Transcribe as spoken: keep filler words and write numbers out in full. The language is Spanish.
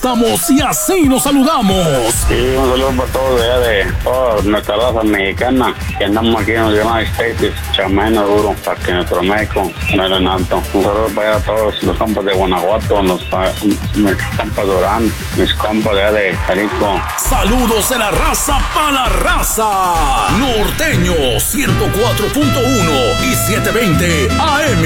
estamos y así nos saludamos. Sí, un saludo para todos de allá de toda nuestra raza mexicana que andamos aquí en los United States, chameno duro, para que nuestro México no era en alto. Un saludo para allá a todos los compas de Guanajuato, los, mis compas de Orán, mis compas de allá de Jalisco. Saludos de la raza para la raza. Norteño ciento cuatro punto uno y setecientos veinte A M.